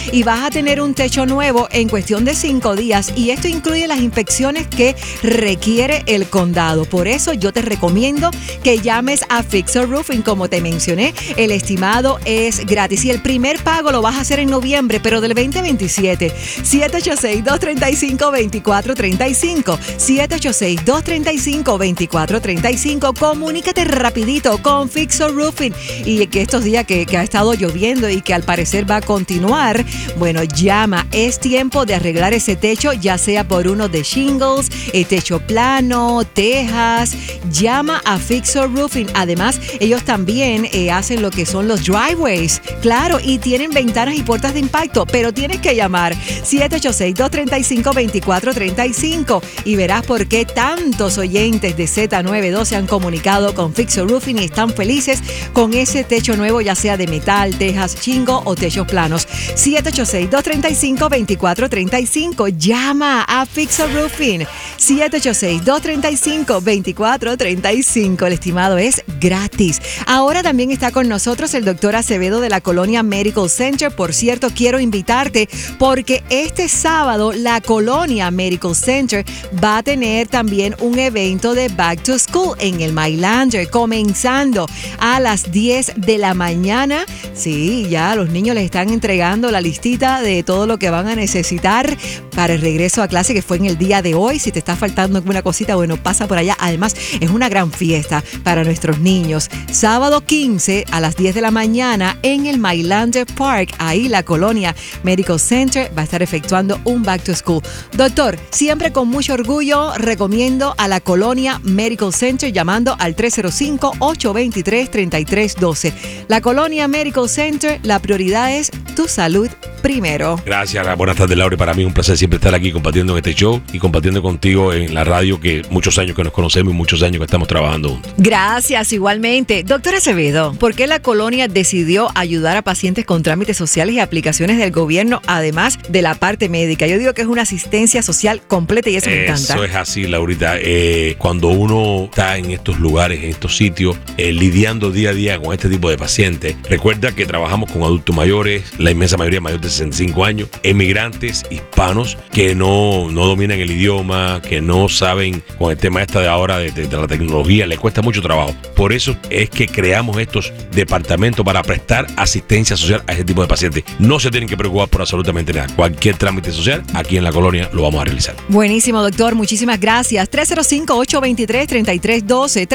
y vas a tener un techo nuevo en cuestión de 5 días, y esto incluye las inspecciones que requiere el condado. Por eso yo te recomiendo que llames a Fixer Roofing. Como te mencioné, el estimado es gratis y el primer pago lo vas a hacer en noviembre, pero del 2027. 786-235-2435. 786-235-2435. Comunícate rapidito con Fixer Roofing. Y que estos días que ha estado lloviendo y que al parecer va a continuar, bueno, llama. Es tiempo de arreglar ese techo, ya sea por uno de shingles, techo plano, tejas. Llama a Fixer Roofing. Además, ellos también hacen lo que son los driveways. Claro, y tienen ventanas y puertas de impacto, pero tienes que llamar 786-235-2435 y verás por qué tantos oyentes de Z92 se han comunicado con Fixer Roofing y están felices con ese techo nuevo, ya sea de metal, tejas, shingle o techos planos. 786-235-2435. Llama a Fixer Roofing. 786-235-2435. El estimado es gratis. Ahora también está con nosotros el doctor Acevedo de la Colonia Medical Center. Por cierto, quiero invitarte porque este sábado la Colonia Medical Center va a tener también un evento de Back to School en el Mylander, comenzando a las 10 de la mañana. Sí, ya los niños les están entregando la listita de todo lo que van a necesitar para el regreso a clase, que fue en el día de hoy. Si te está faltando alguna cosita, bueno, pasa por allá. Además, es una gran fiesta para nuestros niños. Sábado 15 a las 10 de la mañana en el Mylander Park. Ahí la Colonia Medical Center va a estar efectuando un Back to School. Doctor, siempre con mucho orgullo recomiendo a la Colonia Medical Center llamando al 305-823-3312. La Colonia Medical Center, la prioridad es tu salud primero. Gracias, buenas tardes, Laura. Para mí es un placer siempre estar aquí compartiendo en este show y compartiendo contigo en la radio, que muchos años que nos conocemos y muchos años que estamos trabajando juntos. Gracias, igualmente. Doctor Acevedo, ¿por qué la Colonia decidió ayudar a pacientes con trámites sociales y aplicaciones del gobierno, además de la parte médica? Yo digo que es una asistencia social completa y eso me encanta. Eso es así, Laurita. Cuando uno está en estos lugares, en estos sitios, lidiando día a día con este tipo de pacientes, recuerda que trabajamos con adultos mayores, la inmensa mayoría mayores de 65 años, emigrantes hispanos que no dominan el idioma, que no saben con el tema de ahora de la tecnología, les cuesta mucho trabajo. Por eso es que creamos estos departamentos para prestar asistencia social a ese tipo de pacientes. No se tienen que preocupar por absolutamente nada. Cualquier trámite social aquí en la Colonia lo vamos a realizar. Buenísimo, doctor. Muchísimas gracias. 305-823-3312.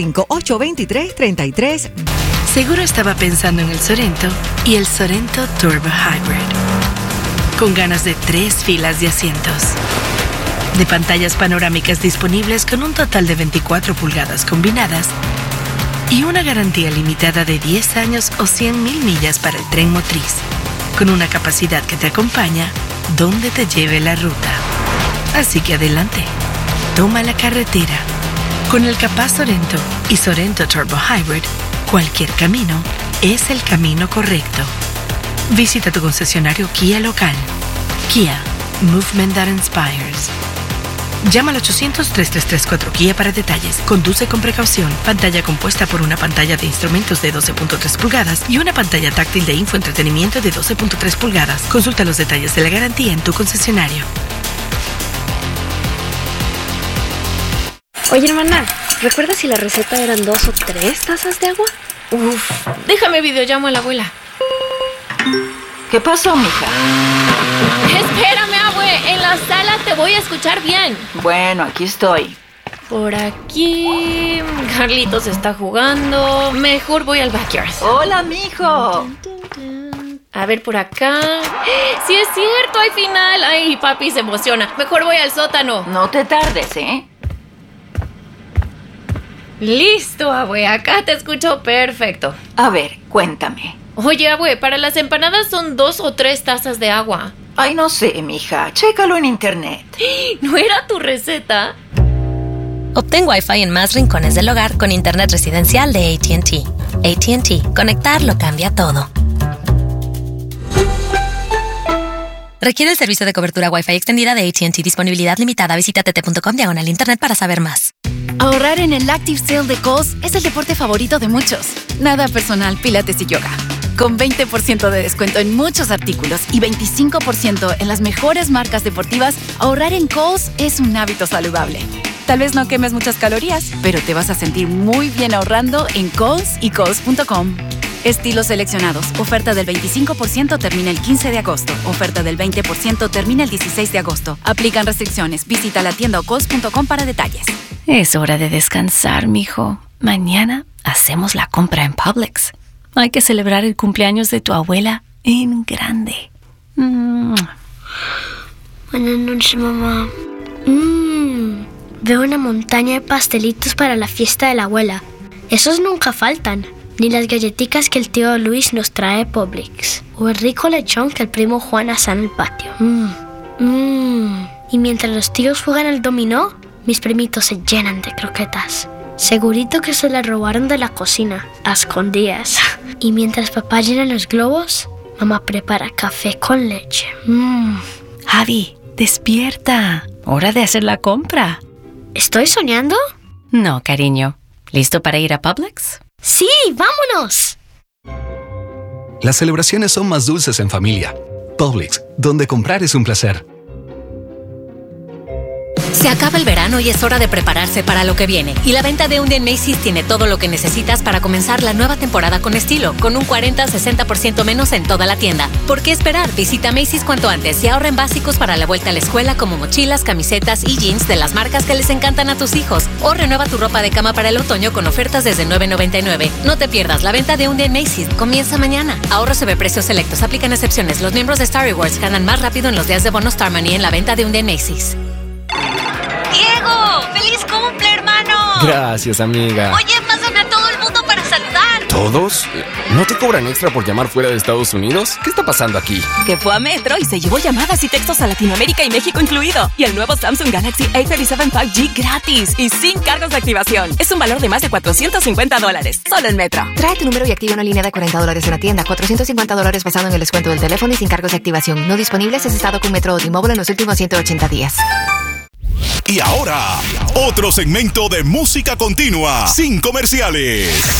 305-823-3312. Seguro estaba pensando en el Sorento y el Sorento Turbo Hybrid. Con ganas de 3 filas de asientos, de pantallas panorámicas disponibles con un total de 24 pulgadas combinadas y una garantía limitada de 10 años o 100,000 millas para el tren motriz, con una capacidad que te acompaña donde te lleve la ruta. Así que adelante, toma la carretera. Con el capaz Sorento y Sorento Turbo Hybrid, cualquier camino es el camino correcto. Visita tu concesionario Kia local. Kia, movement that inspires. Llama al 800-3334-KIA para detalles. Conduce con precaución. Pantalla compuesta por una pantalla de instrumentos de 12.3 pulgadas y una pantalla táctil de infoentretenimiento de 12.3 pulgadas. Consulta los detalles de la garantía en tu concesionario. Oye, hermana, ¿recuerdas si la receta eran 2 o 3 tazas de agua? Uf, déjame videollamo a la abuela. ¿Qué pasó, mija? Espérame, abue, en la sala te voy a escuchar bien. Bueno, aquí estoy. Por aquí... Carlitos está jugando. Mejor voy al backyard. Hola, mijo. A ver, por acá... ¡Sí es cierto! ¡Hay final! ¡Ay, papi se emociona! Mejor voy al sótano. No te tardes, ¿eh? Listo, abue. Acá te escucho perfecto. A ver, cuéntame. Oye, abue, para las empanadas son 2 o 3 tazas de agua. Ay, no sé, mija. Chécalo en internet. ¿No era tu receta? Obtén Wi-Fi en más rincones del hogar con internet residencial de AT&T. AT&T. Conectar lo cambia todo. Requiere el servicio de cobertura Wi-Fi extendida de AT&T. Disponibilidad limitada. Visita tt.com/internet para saber más. Ahorrar en el Active Sale de Kohl's es el deporte favorito de muchos. Nada personal, pilates y yoga. Con 20% de descuento en muchos artículos y 25% en las mejores marcas deportivas, ahorrar en Kohl's es un hábito saludable. Tal vez no quemes muchas calorías, pero te vas a sentir muy bien ahorrando en Kohl's y Kohl's.com. Estilos seleccionados. Oferta del 25% termina el 15 de agosto. Oferta del 20% termina el 16 de agosto. Aplican restricciones. Visita la tienda o Kohl's.com para detalles. Es hora de descansar, mijo. Mañana hacemos la compra en Publix. Hay que celebrar el cumpleaños de tu abuela en grande. Buenas noches, mamá. Veo una montaña de pastelitos para la fiesta de la abuela. Esos nunca faltan. Ni las galletitas que el tío Luis nos trae de Publix. O el rico lechón que el primo Juan asa en el patio. Y mientras los tíos juegan al dominó, mis primitos se llenan de croquetas. Segurito que se las robaron de la cocina, a escondidas. Y mientras papá llena los globos, mamá prepara café con leche. Javi, despierta. Hora de hacer la compra. ¿Estoy soñando? No, cariño. ¿Listo para ir a Publix? ¡Sí, vámonos! Las celebraciones son más dulces en familia. Publix, donde comprar es un placer. Se acaba el verano y es hora de prepararse para lo que viene. Y la venta de un día en Macy's tiene todo lo que necesitas para comenzar la nueva temporada con estilo, con un 40-60% menos en toda la tienda. ¿Por qué esperar? Visita Macy's cuanto antes y ahorra en básicos para la vuelta a la escuela como mochilas, camisetas y jeans de las marcas que les encantan a tus hijos. O renueva tu ropa de cama para el otoño con ofertas desde $9.99. No te pierdas la venta de un día en Macy's. Comienza mañana. Ahorros sobre precios selectos. Aplican excepciones. Los miembros de Star Rewards ganan más rápido en los días de bono Star Money en la venta de un día en Macy's. ¡Diego! ¡Feliz cumple, hermano! Gracias, amiga. Oye, pásame a todo el mundo para saludar. ¿Todos? ¿No te cobran extra por llamar fuera de Estados Unidos? ¿Qué está pasando aquí? Que fue a Metro y se llevó llamadas y textos a Latinoamérica y México incluido. Y el nuevo Samsung Galaxy A37 5G gratis y sin cargos de activación. Es un valor de más de $450. Solo en Metro. Trae tu número y activa una línea de $40 en la tienda. $450 basado en el descuento del teléfono y sin cargos de activación. No disponibles si has estado con Metro o T-Mobile en los últimos 180 días. Y ahora, otro segmento de música continua, sin comerciales.